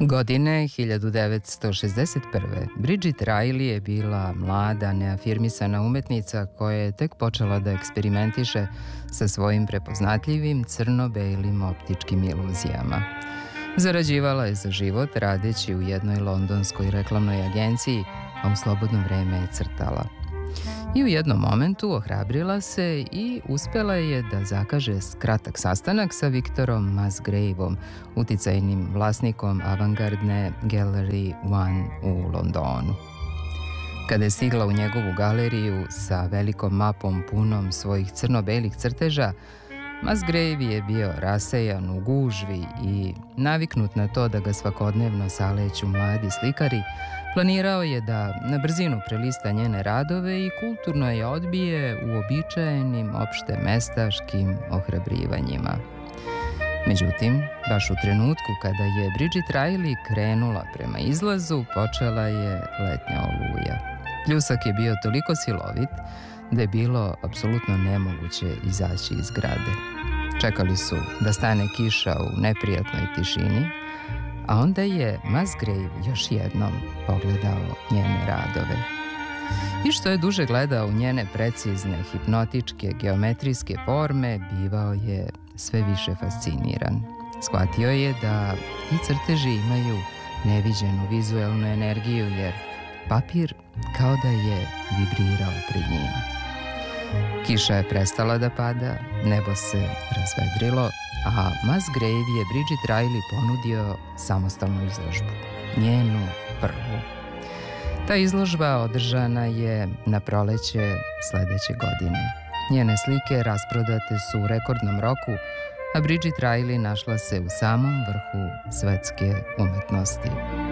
Godine 1961. Bridget Riley je bila mlada, neafirmisana umetnica koja je tek počela da eksperimentiše sa svojim prepoznatljivim crno-belim optičkim iluzijama. Zarađivala je za život radeći u jednoj londonskoj reklamnoj agenciji, a u slobodno vreme je crtala. I u jednom momentu ohrabrila se i uspela je da zakaže kratak sastanak sa Victorom Musgraveom, uticajnim vlasnikom avangardne Gallery One u Londonu. Kada je stigla u njegovu galeriju sa velikom mapom punom svojih crno-belih crteža, Musgrave je bio rasejan u gužvi i, naviknut na to da ga svakodnevno saleću mladi slikari, planirao je da na brzinu prelista njene radove i kulturno je odbije uobičajenim opšte mestaškim ohrabrivanjima. Međutim, baš u trenutku kada je Bridget Riley krenula prema izlazu, počela je letnja oluja. Pljusak je bio toliko silovit da je bilo apsolutno nemoguće izaći iz zgrade. Čekali su da stane kiša u neprijatnoj tišini, a onda je Musgrave još jednom pogledao njene radove. I što je duže gledao u njene precizne, hipnotičke, geometrijske forme, bivao je sve više fasciniran. Shvatio je da ti crteži imaju neviđenu vizuelnu energiju, jer papir kao da je vibrirao pred njim. Kiša je prestala da pada, nebo se razvedrilo, a Musgrave je Bridget Riley ponudio samostalnu izložbu, njenu prvu. Ta izložba održana je na proleće sledeće godine. Njene slike rasprodate su u rekordnom roku, a Bridget Riley našla se u samom vrhu svetske umetnosti.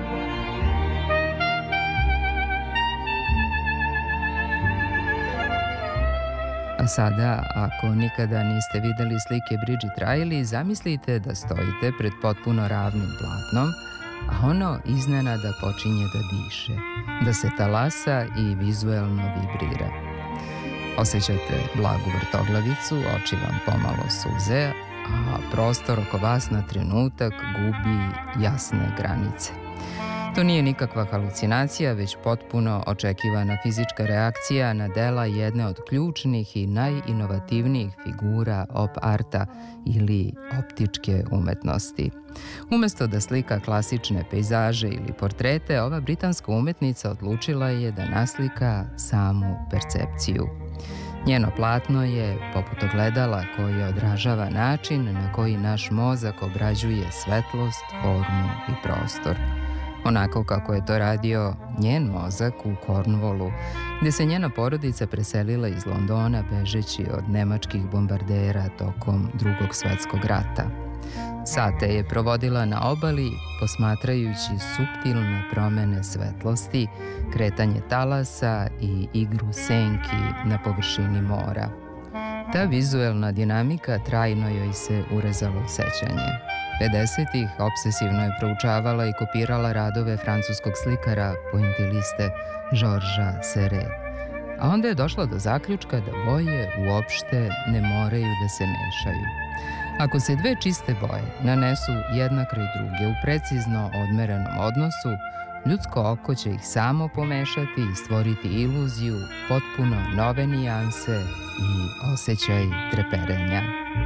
A sada, ako nikada niste videli slike Bridget Riley, zamislite da stojite pred potpuno ravnim platnom, a ono iznenada počinje da diše, da se talasa i vizuelno vibrira. Osjećate blagu vrtoglavicu, oči vam pomalo suze, a prostor oko vas na trenutak gubi jasne granice. To nije nikakva halucinacija, već potpuno očekivana fizička reakcija na dela jedne od ključnih i najinovativnijih figura op arta ili optičke umetnosti. Umesto da slika klasične pejzaže ili portrete, ova britanska umetnica odlučila je da naslika samu percepciju. Njeno platno je poput ogledala koje odražava način na koji naš mozak obrađuje svetlost, formu i prostor. Onako kako je to radio njen mozak u Cornwallu, gde se njena porodica preselila iz Londona bežeći od nemačkih bombardera tokom Drugog svetskog rata. Sate je provodila na obali, posmatrajući suptilne promene svetlosti, kretanje talasa i igru senki na površini mora. Ta vizuelna dinamika trajno joj se urezala u sećanje. 50-ih obsesivno je proučavala i kopirala radove francuskog slikara pointiliste Georgesa Seurat. A onda je došla do zaključka da boje uopšte ne moraju da se mešaju. Ako se dve čiste boje nanesu jedna kraj druge u precizno odmerenom odnosu, ljudsko oko će ih samo pomešati i stvoriti iluziju potpuno nove nijanse i osjećaj treperenja.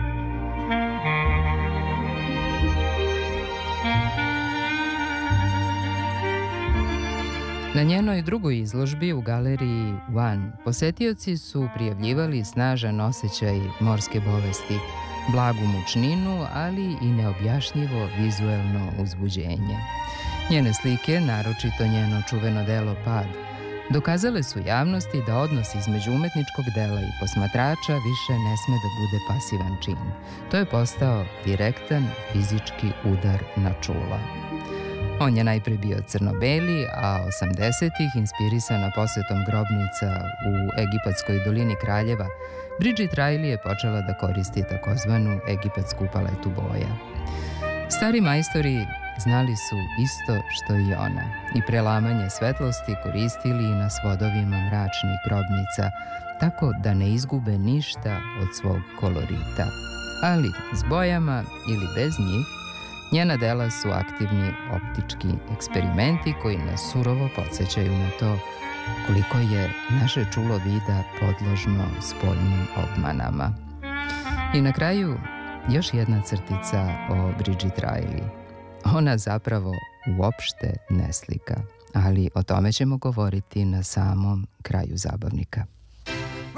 Na njenoj drugoj izložbi u galeriji One posetioci su prijavljivali snažan osjećaj morske bolesti, blagu mučninu, ali i neobjašnjivo vizuelno uzbuđenje. Njene slike, naročito njeno čuveno delo Pad, dokazale su javnosti da odnos između umetničkog dela i posmatrača više ne sme da bude pasivan čin. To je postao direktan fizički udar na čula. On je najpre bio crno-beli, a 80-ih, inspirisana posetom grobnica u egipatskoj dolini Kraljeva, Bridget Riley je počela da koristi takozvanu egipatsku paletu boja. Stari majstori znali su isto što i ona i prelamanje svetlosti koristili i na svodovima mračnih grobnica, tako da ne izgube ništa od svog kolorita. Ali s bojama ili bez njih, Njena dela su aktivni optički eksperimenti koji nas surovo podsjećaju na to koliko je naše čulo vida podložno spoljnim obmanama. I na kraju još jedna crtica o Bridget Riley. Ona zapravo uopšte ne slika, ali o tome ćemo govoriti na samom kraju zabavnika.